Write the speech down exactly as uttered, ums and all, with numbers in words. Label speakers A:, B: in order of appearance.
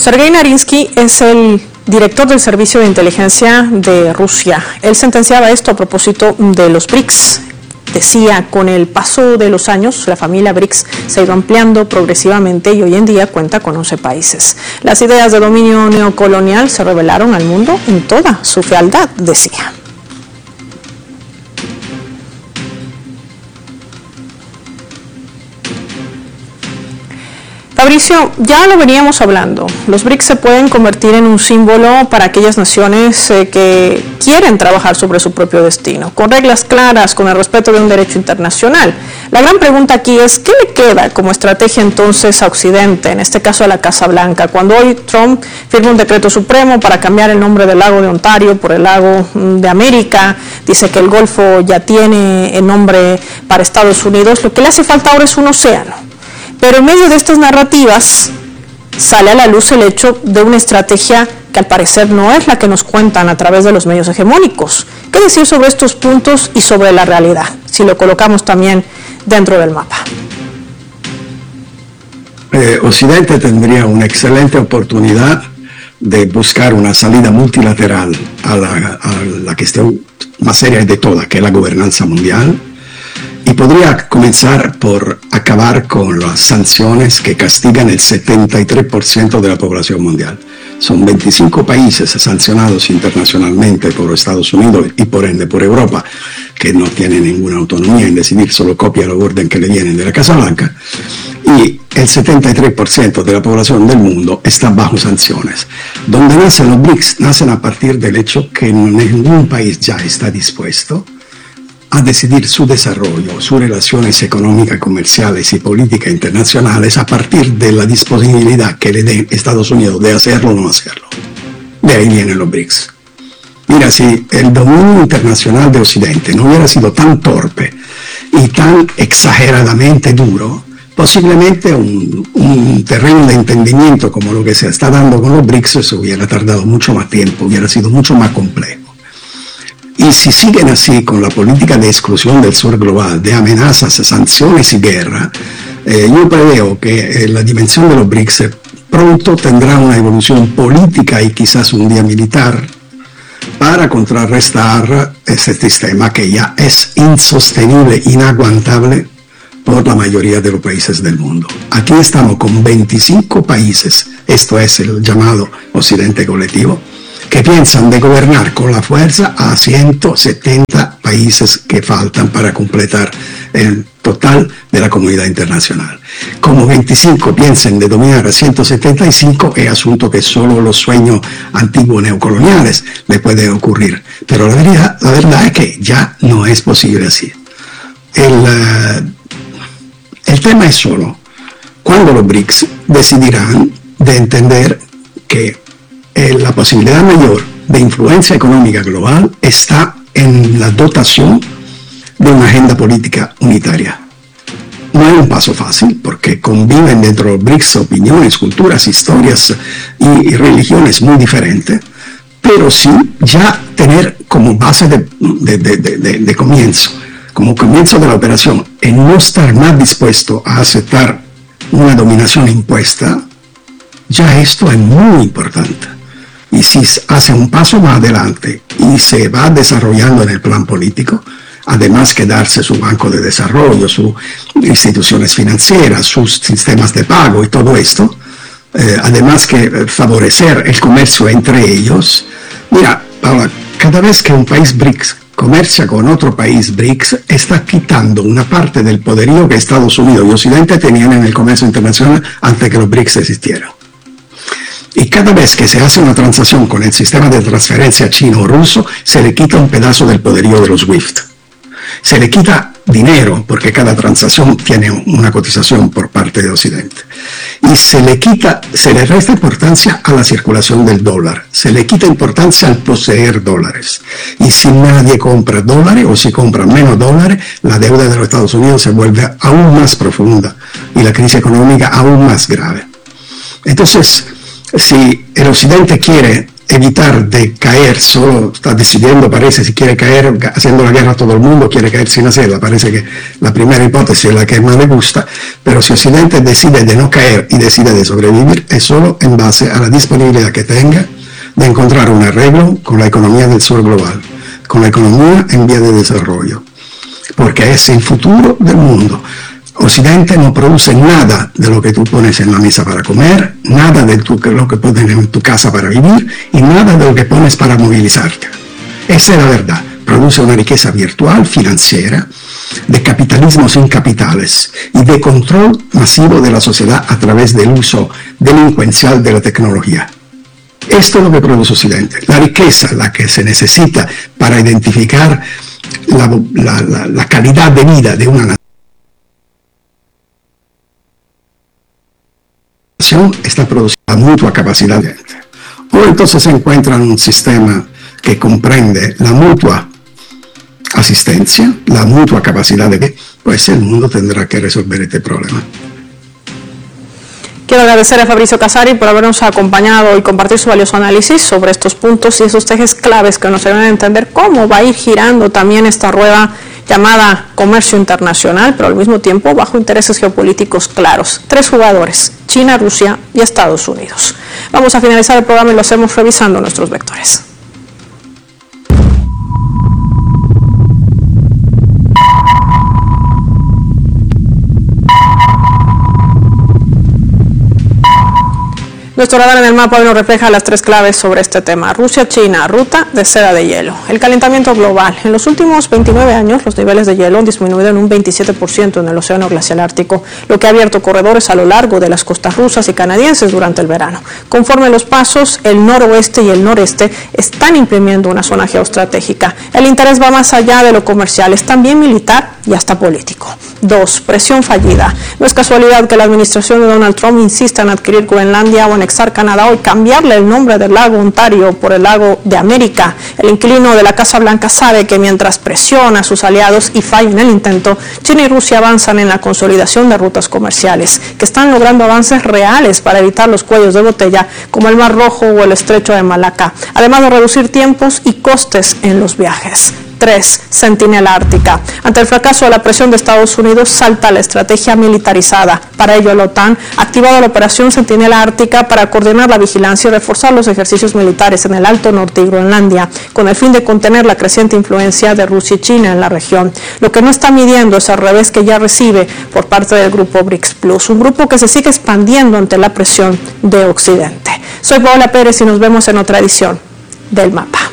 A: Sergei Narinsky es el director del Servicio de Inteligencia de Rusia. Él sentenciaba esto a propósito de los BRICS. Decía, con el paso de los años, la familia BRICS se ha ido ampliando progresivamente y hoy en día cuenta con once países. Las ideas de dominio neocolonial se revelaron al mundo en toda su fealdad, decía. Fabricio, ya lo veníamos hablando, los BRICS se pueden convertir en un símbolo para aquellas naciones eh, que quieren trabajar sobre su propio destino, con reglas claras, con el respeto de un derecho internacional. La gran pregunta aquí es, ¿qué le queda como estrategia entonces a Occidente, en este caso a la Casa Blanca, cuando hoy Trump firma un decreto supremo para cambiar el nombre del lago de Ontario por el lago de América, dice que el Golfo ya tiene el nombre para Estados Unidos, lo que le hace falta ahora es un océano? Pero en medio de estas narrativas sale a la luz el hecho de una estrategia que al parecer no es la que nos cuentan a través de los medios hegemónicos. ¿Qué decir sobre estos puntos y sobre la realidad, si lo colocamos también dentro del mapa?
B: Eh, Occidente tendría una excelente oportunidad de buscar una salida multilateral a la, a la cuestión más seria de toda, que es la gobernanza mundial. Y podría comenzar por acabar con las sanciones que castigan el setenta y tres por ciento de la población mundial. Son veinticinco países sancionados internacionalmente por Estados Unidos y por ende por Europa, que no tienen ninguna autonomía en decidir, solo copian la orden que le vienen de la Casa Blanca. Y el setenta y tres por ciento de la población del mundo está bajo sanciones. Donde nacen los BRICS, nacen a partir del hecho que ningún país ya está dispuesto a decidir su desarrollo, sus relaciones económicas, comerciales y políticas internacionales a partir de la disponibilidad que le dé Estados Unidos de hacerlo o no hacerlo. De ahí vienen los BRICS. Mira, si el dominio internacional de Occidente no hubiera sido tan torpe y tan exageradamente duro, posiblemente un, un terreno de entendimiento como lo que se está dando con los BRICS se hubiera tardado mucho más tiempo, hubiera sido mucho más complejo. Y si siguen así con la política de exclusión del sur global, de amenazas, sanciones y guerra, eh, yo preveo que eh, la dimensión de los BRICS pronto tendrá una evolución política y quizás un día militar para contrarrestar este sistema que ya es insostenible, inaguantable por la mayoría de los países del mundo. Aquí estamos con veinticinco países, esto es el llamado Occidente colectivo, que piensan de gobernar con la fuerza a ciento setenta países que faltan para completar el total de la comunidad internacional. Como veinticinco piensen de dominar a ciento setenta y cinco, es asunto que solo los sueños antiguos neocoloniales le puede ocurrir. Pero la verdad, la verdad es que ya no es posible así. El, uh, el tema es solo cuando los BRICS decidirán de entender que Eh, la posibilidad mayor de influencia económica global está en la dotación de una agenda política unitaria. No es un paso fácil porque conviven dentro de los BRICS opiniones, culturas, historias y, y religiones muy diferentes, pero sí ya tener como base de, de, de, de, de comienzo, como comienzo de la operación, en no estar más dispuesto a aceptar una dominación impuesta, ya esto es muy importante. Y si hace un paso más adelante y se va desarrollando en el plan político, además que darse su banco de desarrollo, sus instituciones financieras, sus sistemas de pago y todo esto, eh, además que favorecer el comercio entre ellos. Mira, Paula, cada vez que un país BRICS comercia con otro país BRICS, está quitando una parte del poderío que Estados Unidos y Occidente tenían en el comercio internacional antes que los BRICS existieran. Y cada vez que se hace una transacción con el sistema de transferencia chino o ruso, se le quita un pedazo del poderío de los SWIFT. Se le quita dinero, porque cada transacción tiene una cotización por parte de Occidente. Y se le quita, se le resta importancia a la circulación del dólar. Se le quita importancia al poseer dólares. Y si nadie compra dólares, o si compra menos dólares, la deuda de los Estados Unidos se vuelve aún más profunda y la crisis económica aún más grave. Entonces, si el Occidente quiere evitar de caer, solo está decidiendo, parece, si quiere caer haciendo la guerra a todo el mundo, quiere caer sin hacerla, parece que la primera hipótesis es la que más le gusta, pero si Occidente decide de no caer y decide de sobrevivir, es solo en base a la disponibilidad que tenga de encontrar un arreglo con la economía del sur global, con la economía en vía de desarrollo, porque es el futuro del mundo. Occidente no produce nada de lo que tú pones en la mesa para comer, nada de tu, lo que pones en tu casa para vivir y nada de lo que pones para movilizarte. Esa es la verdad. Produce una riqueza virtual, financiera, de capitalismo sin capitales y de control masivo de la sociedad a través del uso delincuencial de la tecnología. Esto es lo que produce Occidente. La riqueza, la que se necesita para identificar la, la, la, la calidad de vida de una nación, está produciendo la mutua capacidad de gente. O entonces se encuentra un sistema que comprende la mutua asistencia, la mutua capacidad de que, pues el mundo tendrá que resolver este problema.
A: Quiero agradecer a Fabrizio Casari por habernos acompañado y compartir su valioso análisis sobre estos puntos y esos ejes claves que nos ayudan a entender cómo va a ir girando también esta rueda llamada comercio internacional, pero al mismo tiempo bajo intereses geopolíticos claros. Tres jugadores: China, Rusia y Estados Unidos. Vamos a finalizar el programa y lo hacemos revisando nuestros vectores. Nuestro radar en el mapa hoy nos refleja las tres claves sobre este tema. Rusia, China, ruta de seda de hielo. El calentamiento global. En los últimos veintinueve años, los niveles de hielo han disminuido en un veintisiete por ciento en el océano glacial ártico, lo que ha abierto corredores a lo largo de las costas rusas y canadienses durante el verano. Conforme los pasos, el noroeste y el noreste están imprimiendo una zona geoestratégica. El interés va más allá de lo comercial, es también militar y hasta político. Dos, presión fallida. No es casualidad que la administración de Donald Trump insista en adquirir Groenlandia o anexar Canadá o cambiarle el nombre del lago Ontario por el lago de América. El inquilino de la Casa Blanca sabe que mientras presiona a sus aliados y falla en el intento, China y Rusia avanzan en la consolidación de rutas comerciales, que están logrando avances reales para evitar los cuellos de botella como el Mar Rojo o el Estrecho de Malaca, además de reducir tiempos y costes en los viajes. tres. Centinela Ártica. Ante el fracaso de la presión de Estados Unidos, salta la estrategia militarizada. Para ello, la OTAN ha activado la operación Centinela Ártica para coordinar la vigilancia y reforzar los ejercicios militares en el Alto Norte y Groenlandia, con el fin de contener la creciente influencia de Rusia y China en la región. Lo que no está midiendo es el revés que ya recibe por parte del grupo BRICS Plus, un grupo que se sigue expandiendo ante la presión de Occidente. Soy Paola Pérez y nos vemos en otra edición del Mapa.